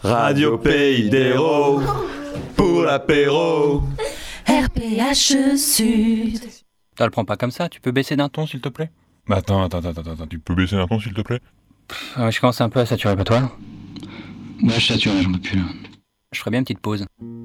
Radio Pays d'Hérault, pour l'apéro. RPH Sud. Ça le prend pas comme ça, tu peux baisser d'un ton s'il te plaît? Bah attends, tu peux baisser d'un ton s'il te plaît? Je commence un peu à saturer, pas toi? Ouais, je sature, là, j'en peux plus là. Je ferais bien une petite pause.